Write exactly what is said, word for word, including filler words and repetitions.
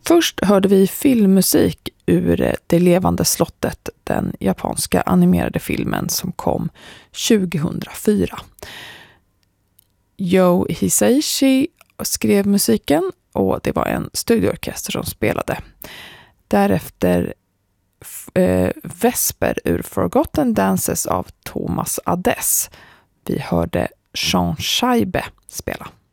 Först hörde vi filmmusik ur Det levande slottet, den japanska animerade filmen som kom tjugohundrafyra. Yo Hisaishi skrev musiken och det var en studioorkester som spelade. Därefter eh, Vesper ur Forgotten Dances av Thomas Adès. Vi hörde Jean Scheibe spela.